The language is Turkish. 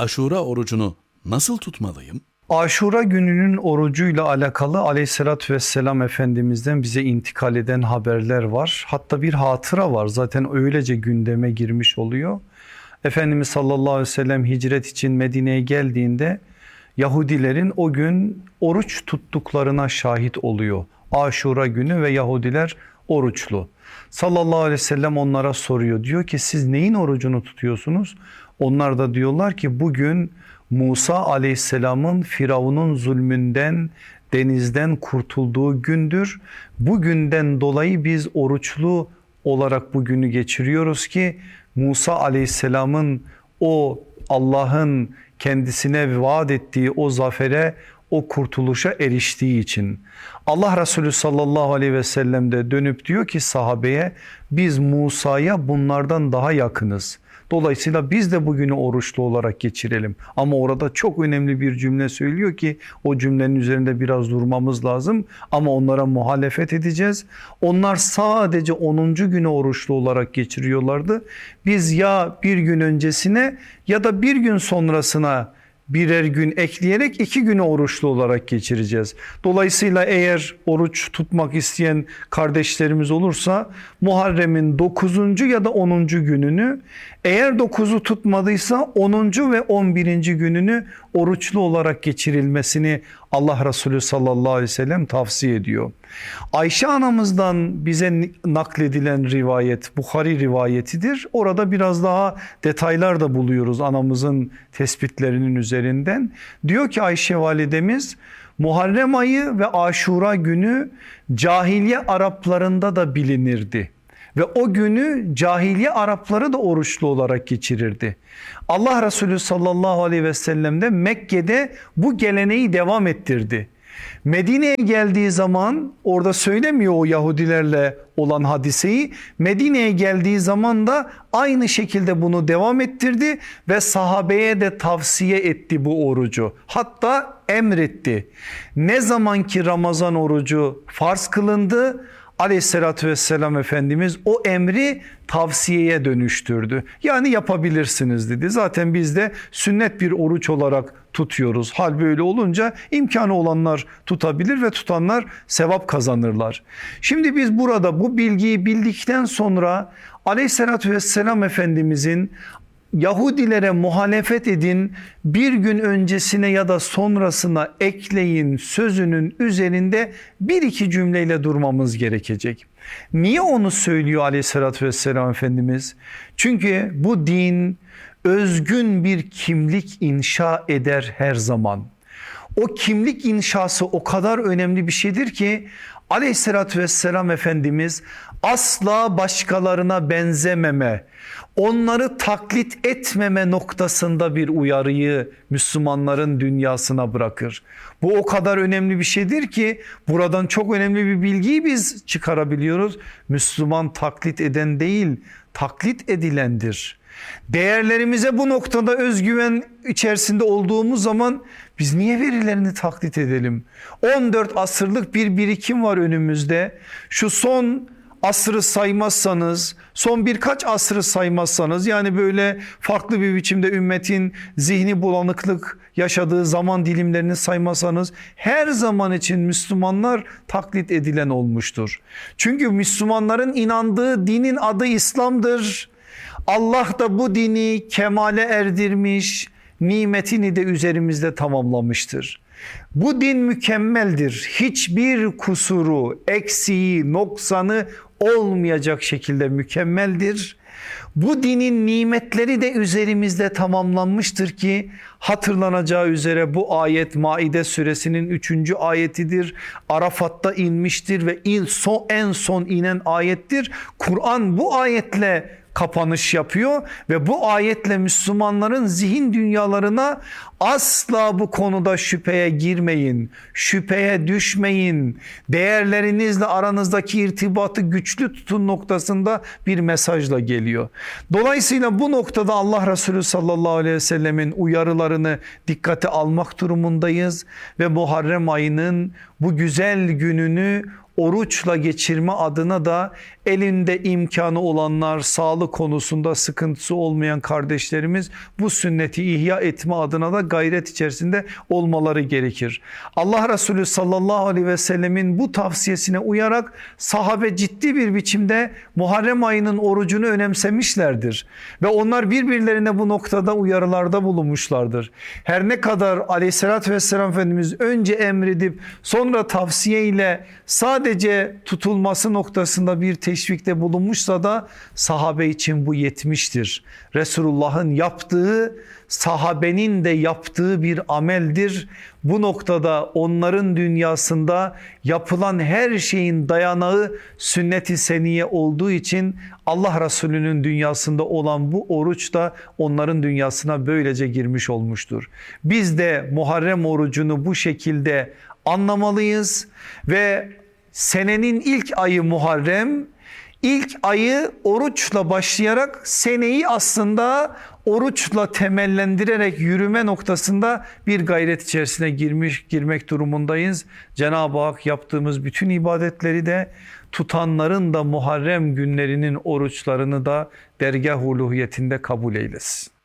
Aşura orucunu nasıl tutmalıyım? Aşura gününün orucuyla alakalı Aleyhisselatü Vesselam Efendimiz'den bize intikal eden haberler var. Hatta bir hatıra var, zaten öylece gündeme girmiş oluyor. Efendimiz sallallahu aleyhi ve sellem hicret için Medine'ye geldiğinde Yahudilerin o gün oruç tuttuklarına şahit oluyor. Aşura günü ve Yahudiler oruçlu. Sallallahu aleyhi ve sellem onlara soruyor. Diyor ki siz neyin orucunu tutuyorsunuz? Onlar da diyorlar ki bugün Musa aleyhisselamın Firavun'un zulmünden, denizden kurtulduğu gündür. Bu günden dolayı biz oruçlu olarak bu günü geçiriyoruz ki Musa aleyhisselamın o Allah'ın kendisine vaat ettiği o zafere, o kurtuluşa eriştiği için. Allah Resulü sallallahu aleyhi ve sellem de dönüp diyor ki sahabeye, biz Musa'ya bunlardan daha yakınız. Dolayısıyla biz de bugünü oruçlu olarak geçirelim. Ama orada çok önemli bir cümle söylüyor ki o cümlenin üzerinde biraz durmamız lazım. Ama onlara muhalefet edeceğiz. Onlar sadece 10. günü oruçlu olarak geçiriyorlardı. Biz ya bir gün öncesine ya da bir gün sonrasına birer gün ekleyerek 2 günü oruçlu olarak geçireceğiz. Dolayısıyla eğer oruç tutmak isteyen kardeşlerimiz olursa Muharrem'in 9. ya da 10. gününü, eğer 9'u tutmadıysa 10. ve 11. gününü oruçlu olarak geçirilmesini Allah Resulü sallallahu aleyhi ve sellem tavsiye ediyor. Ayşe anamızdan bize nakledilen rivayet Bukhari rivayetidir. Orada biraz daha detaylar da buluyoruz anamızın tespitlerinin üzerinden. Diyor ki Ayşe validemiz, Muharrem ayı ve Aşura günü cahiliye Araplarında da bilinirdi. Ve o günü cahiliye Arapları da oruçlu olarak geçirirdi. Allah Resulü sallallahu aleyhi ve sellem de Mekke'de bu geleneği devam ettirdi. Medine'ye geldiği zaman orada söylemiyor o Yahudilerle olan hadiseyi. Medine'ye geldiği zaman da aynı şekilde bunu devam ettirdi ve sahabeye de tavsiye etti bu orucu. Hatta emretti. Ne zaman ki Ramazan orucu farz kılındı, Aleyhissalatü vesselam Efendimiz o emri tavsiyeye dönüştürdü. Yani yapabilirsiniz dedi. Zaten biz de sünnet bir oruç olarak tutuyoruz. Hal böyle olunca imkanı olanlar tutabilir ve tutanlar sevap kazanırlar. Şimdi biz burada bu bilgiyi bildikten sonra Aleyhissalatü vesselam Efendimizin Yahudilere muhalefet edin, bir gün öncesine ya da sonrasına ekleyin sözünün üzerinde bir iki cümleyle durmamız gerekecek. Niye onu söylüyor Aleyhisselatü Vesselam Efendimiz? Çünkü bu din özgün bir kimlik inşa eder her zaman. O kimlik inşası o kadar önemli bir şeydir ki Aleyhisselatü Vesselam Efendimiz asla başkalarına benzememe, onları taklit etmeme noktasında bir uyarıyı Müslümanların dünyasına bırakır. Bu o kadar önemli bir şeydir ki buradan çok önemli bir bilgiyi biz çıkarabiliyoruz. Müslüman taklit eden değil, taklit edilendir. Değerlerimize bu noktada özgüven içerisinde olduğumuz zaman biz niye verilerini taklit edelim? 14 asırlık bir birikim var önümüzde. Şu son asrı saymazsanız, son birkaç asrı saymazsanız, yani böyle farklı bir biçimde ümmetin zihni bulanıklık yaşadığı zaman dilimlerini saymazsanız, her zaman için Müslümanlar taklit edilen olmuştur. Çünkü Müslümanların inandığı dinin adı İslam'dır. Allah da bu dini kemale erdirmiş, nimetini de üzerimizde tamamlamıştır. Bu din mükemmeldir. Hiçbir kusuru, eksiği, noksanı olmayacak şekilde mükemmeldir. Bu dinin nimetleri de üzerimizde tamamlanmıştır ki hatırlanacağı üzere bu ayet Maide suresinin 3. ayetidir. Arafat'ta inmiştir ve en son inen ayettir. Kur'an bu ayetle kapanış yapıyor ve bu ayetle Müslümanların zihin dünyalarına asla bu konuda şüpheye girmeyin, şüpheye düşmeyin, değerlerinizle aranızdaki irtibatı güçlü tutun noktasında bir mesajla geliyor. Dolayısıyla bu noktada Allah Resulü sallallahu aleyhi ve sellemin uyarılarını dikkate almak durumundayız ve Muharrem ayının bu güzel gününü oruçla geçirme adına da elinde imkanı olanlar, sağlık konusunda sıkıntısı olmayan kardeşlerimiz bu sünneti ihya etme adına da gayret içerisinde olmaları gerekir. Allah Resulü sallallahu aleyhi ve sellemin bu tavsiyesine uyarak sahabe ciddi bir biçimde Muharrem ayının orucunu önemsemişlerdir. Ve onlar birbirlerine bu noktada uyarılarda bulunmuşlardır. Her ne kadar aleyhissalatü vesselam Efendimiz önce emredip sonra tavsiye ile sadece tutulması noktasında bir teşvikte bulunmuşsa da sahabe için bu yetmiştir. Resulullah'ın yaptığı sahabenin de yaptığı bir ameldir. Bu noktada onların dünyasında yapılan her şeyin dayanağı sünnet-i seniye olduğu için Allah Resulü'nün dünyasında olan bu oruç da onların dünyasına böylece girmiş olmuştur. Biz de Muharrem orucunu bu şekilde anlamalıyız ve senenin ilk ayı Muharrem, İlk ayı oruçla başlayarak seneyi aslında oruçla temellendirerek yürüme noktasında bir gayret içerisine girmek durumundayız. Cenab-ı Hak yaptığımız bütün ibadetleri de tutanların da Muharrem günlerinin oruçlarını da dergâh uluhiyetinde kabul eylesin.